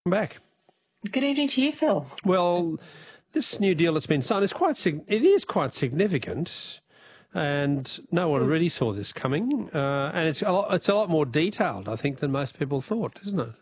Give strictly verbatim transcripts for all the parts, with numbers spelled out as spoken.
I'm back. Good evening to you, Phil. Well, this new deal that's been signed is quite sig- it is quite significant, and no one really saw this coming. Uh, and it's a lot, it's a lot more detailed, I think, than most people thought, isn't it?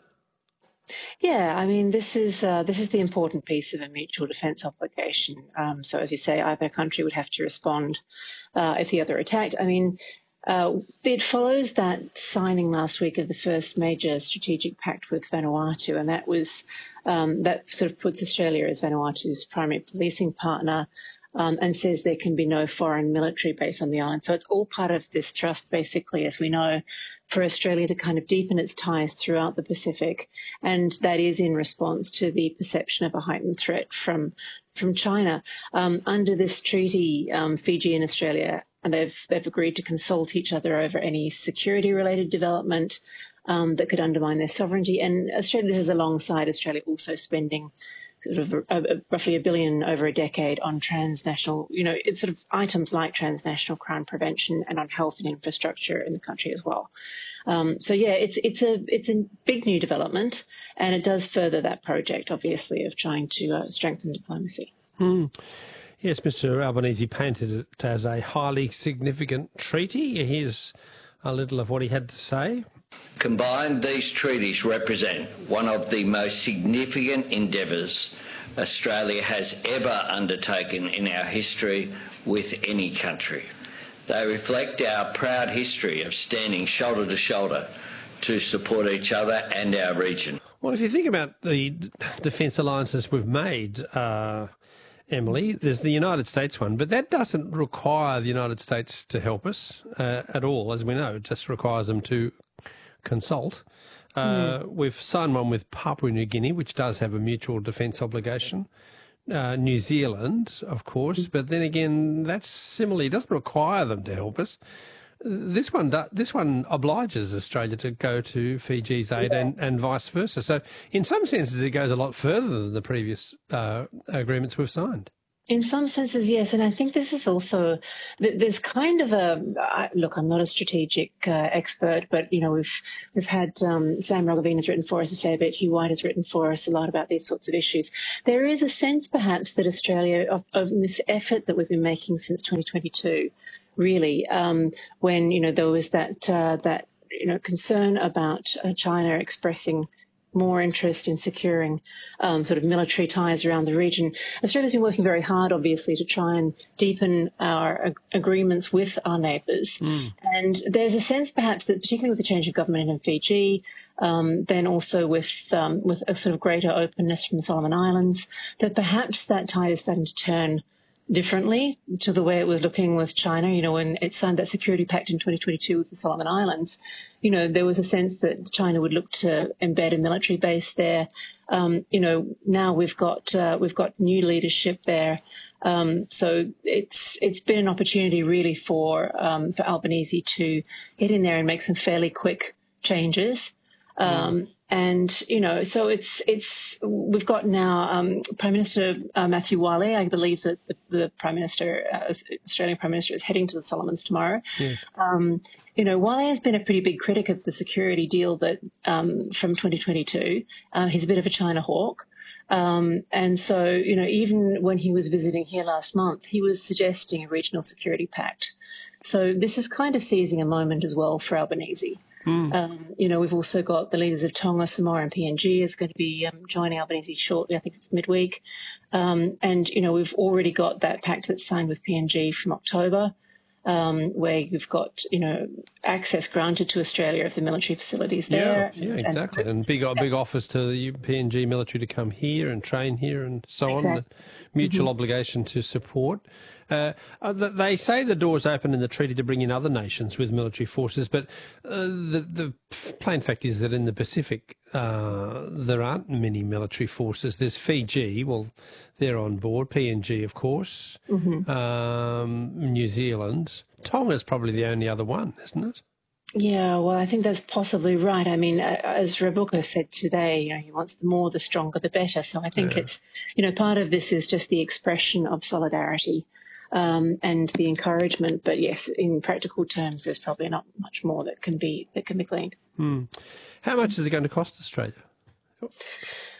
Yeah, I mean, this is uh, this is the important piece of a mutual defence obligation. Um, so, as you say, either country would have to respond uh, if the other attacked. I mean, uh, it follows that signing last week of the first major strategic pact with Vanuatu, and that was um, that sort of puts Australia as Vanuatu's primary policing partner. Um, and says there can be no foreign military base on the island. So it's all part of this thrust, basically, as we know, for Australia to kind of deepen its ties throughout the Pacific. And that is in response to the perception of a heightened threat from from China. Um, under this treaty, um, Fiji and Australia, and they've, they've agreed to consult each other over any security-related development um, that could undermine their sovereignty. And Australia, this is alongside Australia also spending sort of a, a, roughly a billion over a decade on transnational, you know, it's sort of items like transnational crime prevention and on health and infrastructure in the country as well. Um, so yeah, it's it's a it's a big new development, and it does further that project, obviously, of trying to uh, strengthen diplomacy. Mm. Yes, Mister Albanese painted it as a highly significant treaty. Here's a little of what he had to say. Combined, these treaties represent one of the most significant endeavours Australia has ever undertaken in our history with any country. They reflect our proud history of standing shoulder to shoulder to support each other and our region. Well, if you think about the defence alliances we've made, uh, Emily, there's the United States one, but that doesn't require the United States to help us uh, at all, as we know. It just requires them to consult. Uh, mm. We've signed one with Papua New Guinea, which does have a mutual defence obligation. Uh, New Zealand, of course, mm. but then again, that's similarly doesn't require them to help us. This one, this one obliges Australia to go to Fiji's aid yeah. and, and vice versa. So, in some senses, it goes a lot further than the previous uh, agreements we've signed. In some senses, yes, and I think this is also there's kind of a look. I'm not a strategic uh, expert, but you know we've we've had um, Sam Roggeveen has written for us a fair bit. Hugh White has written for us a lot about these sorts of issues. There is a sense, perhaps, that Australia of, of this effort that we've been making since twenty twenty-two, really, um, when you know there was that uh, that you know concern about uh, China expressing more interest in securing um, sort of military ties around the region. Australia's been working very hard, obviously, to try and deepen our ag- agreements with our neighbours. Mm. And there's a sense, perhaps, that particularly with the change of government in Fiji, um, then also with um, with a sort of greater openness from the Solomon Islands, that perhaps that tide is starting to turn differently to the way it was looking with China. You know, when it signed that security pact in twenty twenty-two with the Solomon Islands, you know, there was a sense that China would look to embed a military base there. Um, you know, now we've got uh, we've got new leadership there. Um, so it's it's been an opportunity really for um, for Albanese to get in there and make some fairly quick changes. Um, mm. And, you know, so it's, it's, we've got now um, Prime Minister uh, Matthew Wale. I believe that the, the Prime Minister, uh, Australian Prime Minister, is heading to the Solomons tomorrow. Yes. Um, you know, Wale has been a pretty big critic of the security deal that um, from twenty twenty-two. Uh, he's a bit of a China hawk. Um, and so, you know, even when he was visiting here last month, he was suggesting a regional security pact. So this is kind of seizing a moment as well for Albanese. Mm. Um, you know, we've also got the leaders of Tonga, Samoa and P N G is going to be um, joining Albanese shortly. I think it's midweek. Um, and, you know, we've already got that pact that's signed with P N G from October, um, where you've got, you know, access granted to Australia of the military facilities there. Yeah, yeah, exactly. And, and big, yeah. big offers to the P N G military to come here and train here and so exactly. on. Mutual mm-hmm. obligation to support. Uh, they say the door's open in the treaty to bring in other nations with military forces, but uh, the, the plain fact is that in the Pacific uh, there aren't many military forces. There's Fiji, well, they're on board, P N G, of course, mm-hmm. um, New Zealand. Tonga's probably the only other one, isn't it? Yeah, well, I think that's possibly right. I mean, as Rabuka said today, you know, he wants the more, the stronger, the better. So I think yeah. it's, you know, part of this is just the expression of solidarity um, and the encouragement. But yes, in practical terms, there's probably not much more that can be that can be gleaned. Hmm. How much is it going to cost Australia?